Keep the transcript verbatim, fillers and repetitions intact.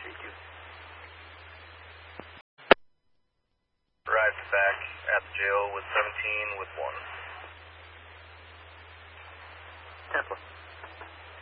Thank you. Arrived back at the jail with seventeen with one. Temple.